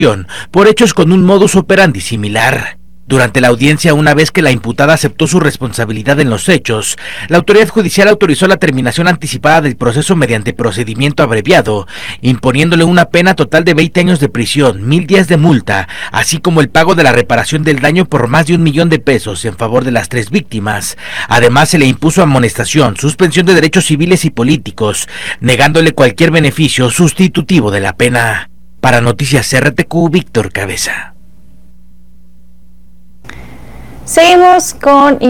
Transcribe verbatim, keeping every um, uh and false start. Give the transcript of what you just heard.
por hechos con un modus operandi similar. Durante la audiencia, una vez que la imputada aceptó su responsabilidad en los hechos, la autoridad judicial autorizó la terminación anticipada del proceso mediante procedimiento abreviado, imponiéndole una pena total de veinte años de prisión, mil días de multa, así como el pago de la reparación del daño por más de un millón de pesos en favor de las tres víctimas. Además, se le impuso amonestación, suspensión de derechos civiles y políticos, negándole cualquier beneficio sustitutivo de la pena. Para Noticias R T Q, Víctor Cabeza. Seguimos con